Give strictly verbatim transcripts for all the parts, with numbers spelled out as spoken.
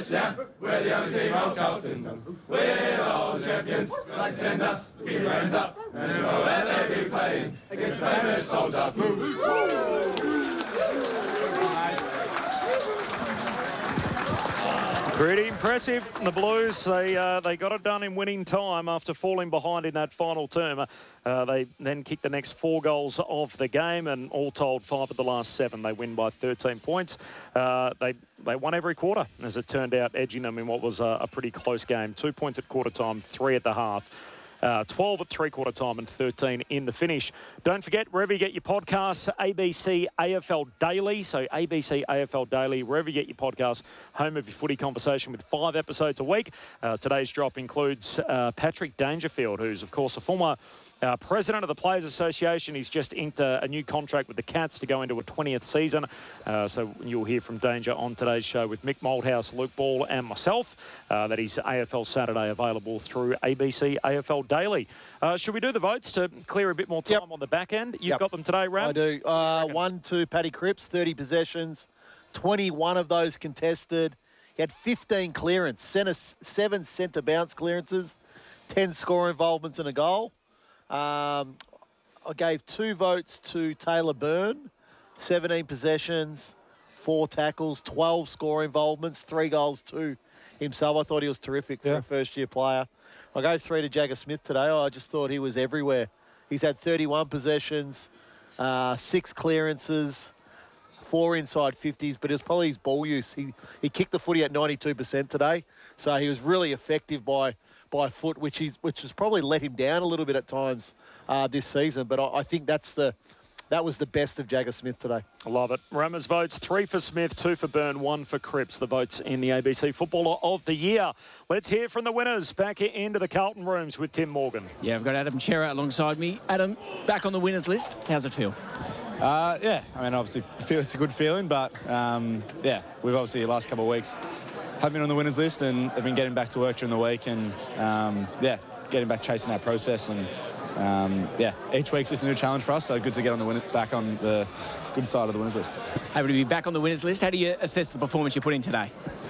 champ. We're the only team of Carlton. We're all the champions. Like to send us, keep your hands up. And you know that they be playing against the famous soldier. Pretty impressive. The Blues, they uh, they got it done in winning time after falling behind in that final term. Uh, they then kicked the next four goals of the game, and all told, five of the last seven. They win by thirteen points. Uh, they they won every quarter, as it turned out, edging them in what was a, a pretty close game. Two points at quarter time, three at the half. Uh, twelve at three-quarter time and thirteen in the finish. Don't forget, wherever you get your podcasts, A B C A F L Daily. So A B C A F L Daily, wherever you get your podcasts, home of your footy conversation with five episodes a week. Uh, today's drop includes uh, Patrick Dangerfield, who's, of course, a former Uh, president of the Players Association. He's just inked a, a new contract with the Cats to go into a twentieth season. Uh, so you'll hear from Danger on today's show with Mick Malthouse, Luke Ball and myself. Uh, that is A F L Saturday, available through A B C A F L Daily. Uh, should we do the votes to clear a bit more time yep. on the back end? You've yep. got them today, Ram? I do. Uh, one to Paddy Cripps, thirty possessions, twenty-one of those contested. He had fifteen clearance, seven centre bounce clearances, ten score involvements and a goal. Um, I gave two votes to Taylor Byrne, seventeen possessions, four tackles, twelve score involvements, three goals to himself. I thought he was terrific for yeah. a first-year player. I gave three to Jagger Smith today. I just thought he was everywhere. He's had thirty-one possessions, uh, six clearances, four inside fifties, but it was probably his ball use. He, he kicked the footy at ninety-two percent today, so he was really effective by... by foot, which is which has probably let him down a little bit at times uh, this season. But I, I think that's the that was the best of Jagger Smith today. I love it. Rammer's votes, three for Smith, two for Byrne, one for Cripps. The votes in the A B C Footballer of the Year. Let's hear from the winners. Back into the Carlton rooms with Tim Morgan. Yeah, I've got Adam Chera alongside me. Adam, back on the winners list. How's it feel? Uh, yeah, I mean, obviously, I feel it's a good feeling, but um, yeah, we've obviously the last couple of weeks have been on the winners list and have been getting back to work during the week and, um, yeah, getting back chasing that process. And, um, yeah, each week's just a new challenge for us, so good to get on the win back on the good side of the winners list. Happy to be back on the winners list. How do you assess the performance you put in today?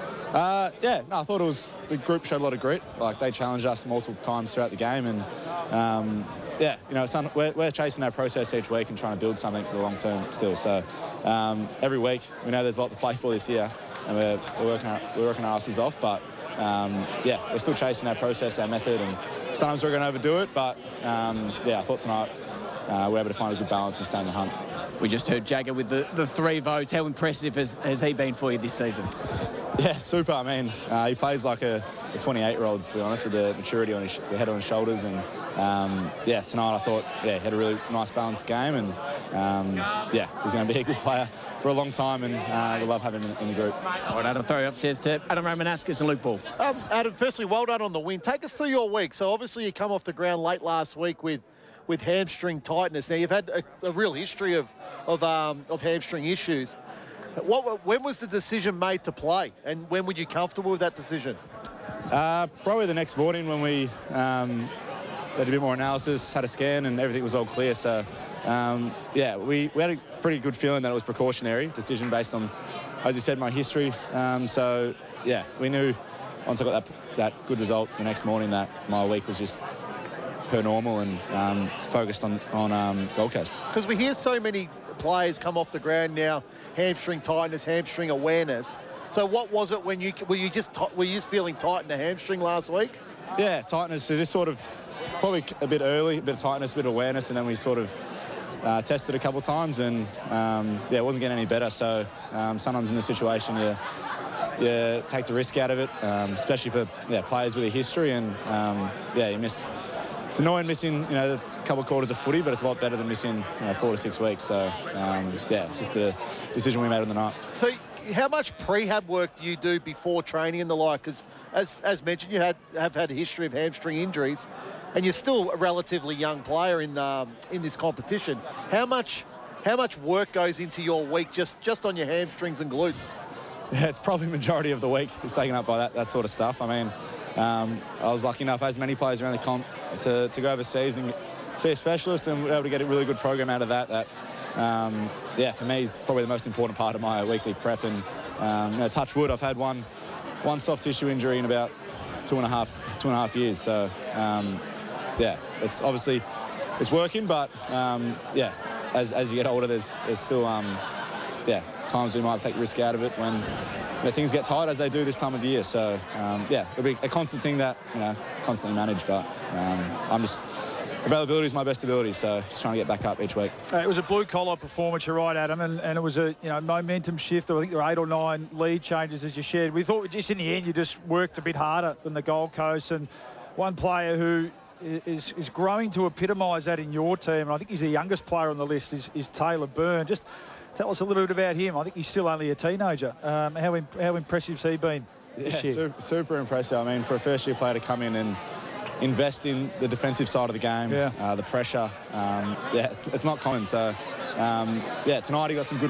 Uh, yeah, no, I thought it was, the group showed a lot of grit. Like, they challenged us multiple times throughout the game and, um, yeah, you know, it's un we're, we're chasing that process each week and trying to build something for the long term still. So um, every week, we know there's a lot to play for this year. And we're, we're, working our, we're working our asses off, but um, yeah, we're still chasing our process, our method, and sometimes we're going to overdo it, but um, yeah, I thought tonight uh, we're able to find a good balance and stay in the hunt. We just heard Jagger with the, the three votes. How impressive has, has he been for you this season? Yeah, super. I mean, uh, he plays like a twenty-eight-year-old, to be honest, with the maturity on his the head on his shoulders. And um, yeah, tonight I thought, yeah, he had a really nice balanced game, and um, yeah, he's going to be a good player for a long time, and uh, we love having him in, in the group. All right, Adam, throw you upstairs to Adam Romanascus and Luke Ball. Um, Adam, firstly, well done on the win. Take us through your week. So obviously you come off the ground late last week with with hamstring tightness. Now you've had a, a real history of of, um, of hamstring issues. What, when was the decision made to play, and when were you comfortable with that decision? Uh, probably the next morning when we um, did a bit more analysis, had a scan, and everything was all clear. So, um, yeah, we, we had a pretty good feeling that it was a precautionary decision based on, as you said, my history. Um, so, yeah, we knew once I got that, that good result the next morning that my week was just per normal and um, focused on, on um, Gold Coast. Because we hear so many players come off the ground now, hamstring tightness, hamstring awareness. So what was it when you were you just were you just feeling tight in the hamstring last week? Yeah, tightness. So just sort of probably a bit early, a bit of tightness, a bit of awareness, and then we sort of uh, tested a couple of times, and um, yeah, it wasn't getting any better. So um, sometimes in this situation, you you take the risk out of it, um, especially for yeah players with a history, and um, yeah, you miss. It's annoying missing, you know, a couple of quarters of footy, but it's a lot better than missing, you know, four to six weeks. So, um, yeah, it's just a decision we made on the night. So, how much prehab work do you do before training and the like? Because, as as mentioned, you had have had a history of hamstring injuries, and you're still a relatively young player in um, in this competition. How much how much work goes into your week just just on your hamstrings and glutes? Yeah, it's probably the majority of the week is taken up by that that sort of stuff. I mean. Um, I was lucky enough, as many players around the comp, to, to go overseas and see a specialist, and we were able to get a really good program out of that. That, um, yeah, for me is probably the most important part of my weekly prep. And um, you know, touch wood, I've had one one soft tissue injury in about two and a half, two and a half years. So, um, yeah, it's obviously it's working, but um, yeah, as as you get older, there's there's still um, yeah times we might take risk out of it when. You know, things get tight as they do this time of the year. So, um, yeah, it'll be a constant thing that, you know, constantly manage. But um, I'm just, availability is my best ability, so just trying to get back up each week. Uh, it was a blue-collar performance, you're right, Adam, and, and it was a, you know, momentum shift. I think there were eight or nine lead changes, as you shared. We thought just in the end you just worked a bit harder than the Gold Coast, and one player who is, is growing to epitomise that in your team, and I think he's the youngest player on the list, is, is Taylor Byrne. Just tell us a little bit about him. I think he's still only a teenager. Um, how, imp how impressive has he been yeah, this year? Super, super impressive. I mean, for a first-year player to come in and invest in the defensive side of the game, yeah. uh, the pressure, um, yeah, it's, it's not common. So, um, yeah, tonight he got some good